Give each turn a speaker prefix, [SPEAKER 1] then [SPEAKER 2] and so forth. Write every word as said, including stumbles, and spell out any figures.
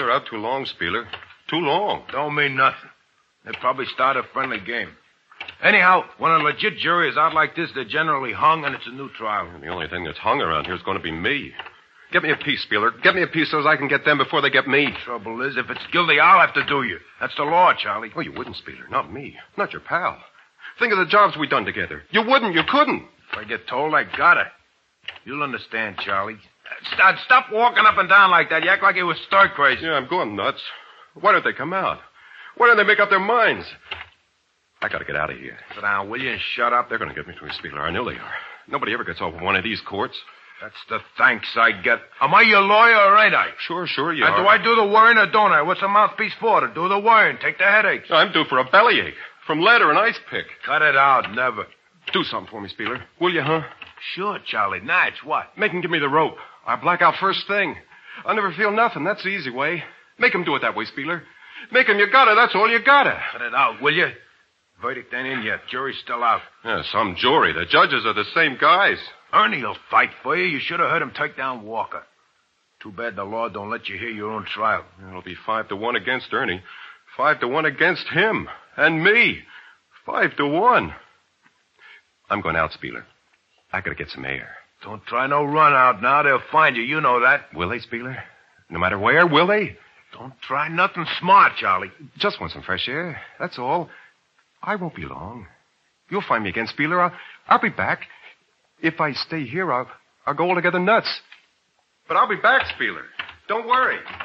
[SPEAKER 1] they're out too long, Spieler. Too long.
[SPEAKER 2] Don't mean nothing. They probably start a friendly game. Anyhow, when a legit jury is out like this, they're generally hung, and it's a new trial.
[SPEAKER 1] And the only thing that's hung around here is going to be me. Get me a piece, Spieler. Get me a piece so as I can get them before they get me.
[SPEAKER 2] Trouble is, if it's guilty, I'll have to do you. That's the law, Charlie.
[SPEAKER 1] Oh, you wouldn't, Spieler. Not me. Not your pal. Think of the jobs we done together. You wouldn't. You couldn't.
[SPEAKER 2] If I get told, I gotta. You'll understand, Charlie. Stop, stop walking up and down like that. You act like you was stark crazy.
[SPEAKER 1] Yeah, I'm going nuts. Why don't they come out? Why don't they make up their minds? I gotta get out of here.
[SPEAKER 2] Sit down, will you, and shut up?
[SPEAKER 1] They're gonna get me through, Spieler. I know they are. Nobody ever gets off of one of these courts.
[SPEAKER 2] That's the thanks I get. Am I your lawyer or ain't I?
[SPEAKER 1] Sure, sure you
[SPEAKER 2] and
[SPEAKER 1] are.
[SPEAKER 2] Do I do the worrying or don't I? What's a mouthpiece for? To do the worrying. Take the headaches.
[SPEAKER 1] I'm due for a bellyache. From lead or an ice pick.
[SPEAKER 2] Cut it out. Never.
[SPEAKER 1] Do something for me, Spieler. Will you, huh?
[SPEAKER 2] Sure, Charlie. Nice. What?
[SPEAKER 1] Make him give me the rope. I'll black out first thing. I'll never feel nothing. That's the easy way. Make him do it that way, Spieler. Make him. You gotta. That's all you gotta.
[SPEAKER 2] Cut it out, will you? Verdict ain't in yet. Jury's still out.
[SPEAKER 1] Yeah, some jury. The judges are the same guys.
[SPEAKER 2] Ernie'll fight for you. You should have heard him take down Walker. Too bad the law don't let you hear your own trial.
[SPEAKER 1] It'll be five to one against Ernie. Five to one against him. And me. Five to one. I'm going out, Spieler. I gotta get some air.
[SPEAKER 2] Don't try no run out now. They'll find you. You know that.
[SPEAKER 1] Will they, Spieler? No matter where, will they?
[SPEAKER 2] Don't try nothing smart, Charlie.
[SPEAKER 1] Just want some fresh air. That's all. I won't be long. You'll find me again, Spieler. I'll, I'll be back. If I stay here, I'll, I'll go altogether nuts. But I'll be back, Spieler. Don't worry.